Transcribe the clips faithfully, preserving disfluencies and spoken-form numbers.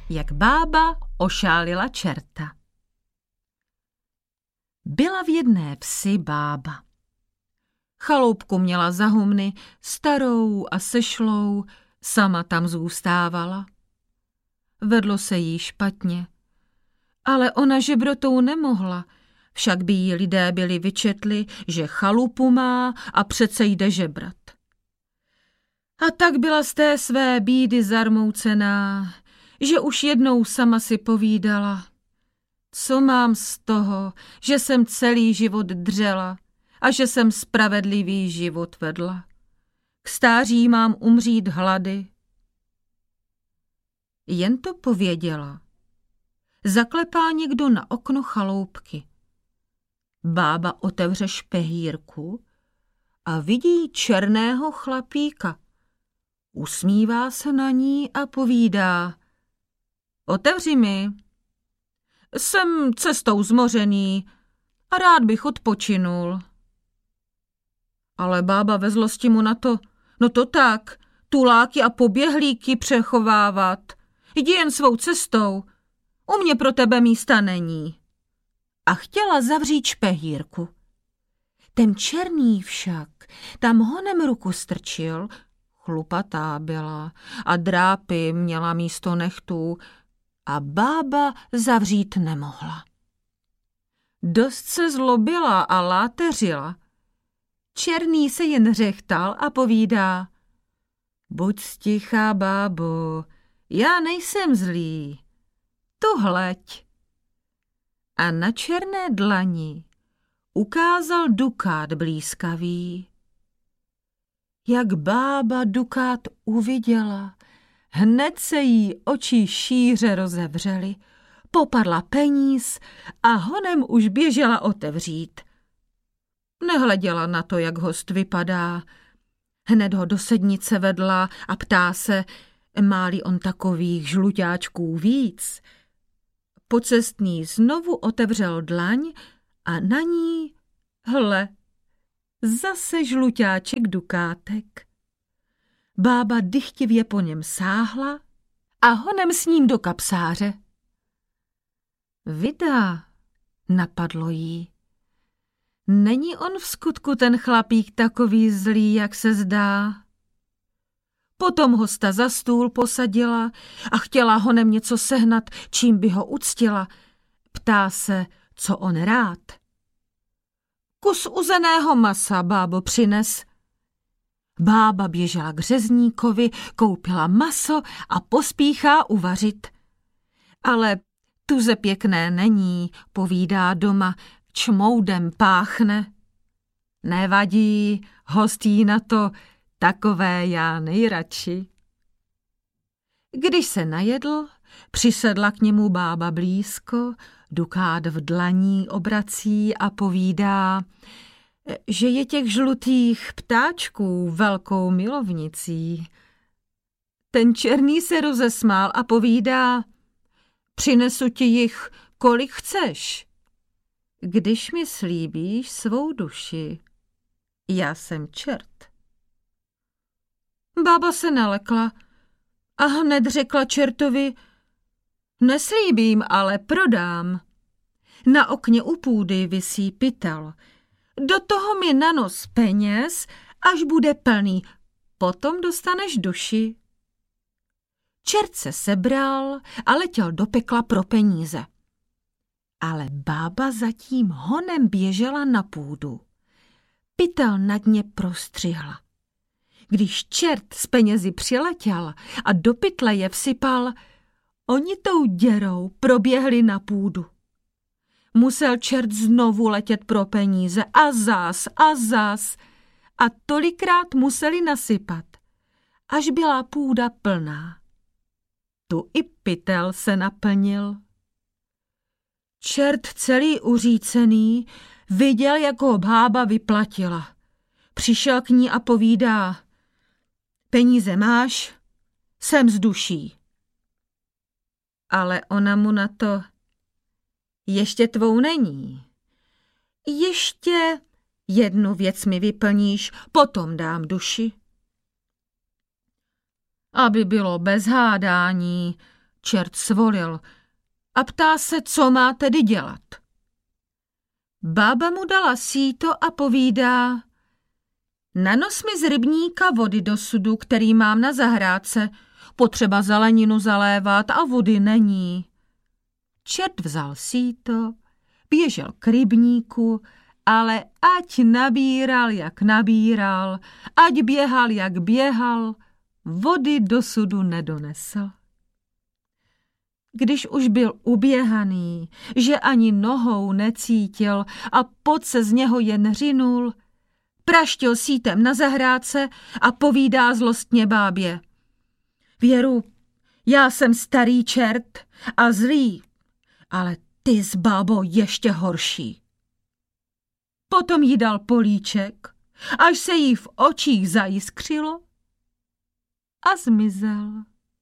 Jak bába ošálila čerta. Byla v jedné vsi bába. Chaloupku měla za humny, starou a sešlou, sama tam zůstávala. Vedlo se jí špatně, ale ona žebrotou nemohla, však by jí lidé byli vyčetli, že chalupu má a přece jde žebrat. A tak byla z té své bídy zarmoucená, že už jednou sama si povídala, co mám z toho, že jsem celý život dřela a že jsem spravedlivý život vedla. K stáří mám umřít hlady. Jen to pověděla. Zaklepá někdo na okno chaloupky. Bába otevře špehírku a vidí černého chlapíka. Usmívá se na ní a povídá: Otevři mi. Jsem cestou zmořený a rád bych odpočinul. Ale bába ve zlosti mu na to: No to tak, tuláky a poběhlíky přechovávat. Jdi jen svou cestou, u mě pro tebe místa není. A chtěla zavřít špehírku. Ten černý však tam honem ruku strčil, chlupatá byla a drápy měla místo nechtů a bába zavřít nemohla. Dost se zlobila a láteřila. Černý se jen řechtal a povídá: Buď stichá, bábo, já nejsem zlý, tu hleď. A na černé dlani ukázal dukát blízkavý. Jak bába dukát uviděla, hned se jí oči šíře rozevřely, popadla peníz a honem už běžela otevřít. Nehleděla na to, jak host vypadá. Hned ho do sednice vedla a ptá se, má-li on takových žluťáčků víc. Pocestný znovu otevřel dlaň a na ní, hle, zase žluťáček dukátek. Bába dychtivě po něm sáhla a honem s ním do kapsáře. Vida, napadlo jí. Není on v skutku ten chlapík takový zlý, jak se zdá? Potom hosta za stůl posadila a chtěla honem něco sehnat, čím by ho uctila. Ptá se, co on rád. Kus uzeného masa, bábo, přines. Bába běžela k řezníkovi, koupila maso a pospíchá uvařit. Ale tuze pěkné není, povídá doma, čmoudem páchne. Nevadí, host jí na to, takové já nejradši. Když se najedl, přisedla k němu bába blízko, dukát v dlaní obrací a povídá, že je těch žlutých ptáčků velkou milovnicí. Ten černý se rozesmál a povídá, přinesu ti jich, kolik chceš, když mi slíbíš svou duši. Já jsem čert. Bába se nalekla a hned řekla čertovi, neslíbím, ale prodám. Na okně u půdy visí pytel. Do toho mi na nos peněz, až bude plný. Potom dostaneš duši. Čert se sebral a letěl do pekla pro peníze. Ale bába zatím honem běžela na půdu. Pytel na dně prostřihla. Když čert s penězi přiletěl a do pytle je vsypal, oni tou děrou proběhli na půdu. Musel čert znovu letět pro peníze a zás a zás a tolikrát museli nasypat, až byla půda plná. Tu i pytel se naplnil. Čert celý uřícený viděl, jak ho bába vyplatila. Přišel k ní a povídá, peníze máš, jsem z duší. Ale ona mu na to, ještě tvou není. Ještě jednu věc mi vyplníš, potom dám duši. Aby bylo bez hádání, Čert svolil a ptá se, co má tedy dělat. Bába mu dala síto a povídá: nanos mi z rybníka vody do sudu, který mám na zahrádce. Potřeba zeleninu zalévat a vody není. Čert vzal síto, běžel k rybníku, ale ať nabíral, jak nabíral, ať běhal, jak běhal, vody do sudu nedonesl. Když už byl uběhaný, že ani nohou necítil a pot se z něho jen řinul, praštil sítem na zahrádce a povídá zlostně bábě: Věru, já jsem starý čert a zlý, ale ty s bábou ještě horší. Potom jí dal políček, až se jí v očích zajiskřilo a zmizel.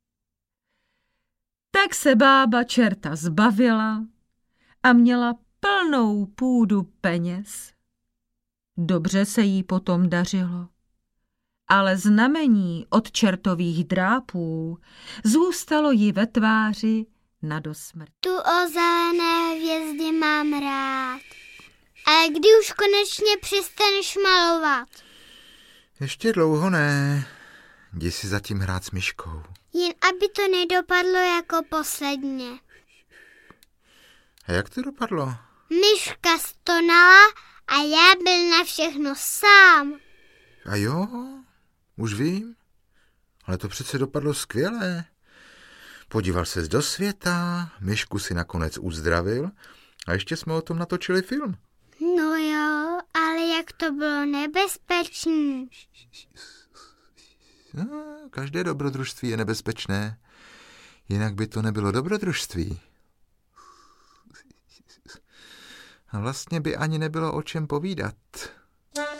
Tak se bába čerta zbavila a měla plnou půdu peněz. Dobře se jí potom dařilo, ale znamení od čertových drápů zůstalo jí ve tváři nadosmrt. Tu o zelené hvězdy mám rád. Ale kdy už konečně přestaneš malovat? Ještě dlouho ne. Jdi si zatím hrát s myškou. Jen aby to nedopadlo jako posledně. A jak to dopadlo? Myška stonala a já byl na všechno sám. A jo, už vím. Ale to přece dopadlo skvěle. Podíval ses do světa, myšku si nakonec uzdravil a ještě jsme o tom natočili film. No jo, ale jak to bylo nebezpečné. No, každé dobrodružství je nebezpečné, jinak by to nebylo dobrodružství. A vlastně by ani nebylo o čem povídat.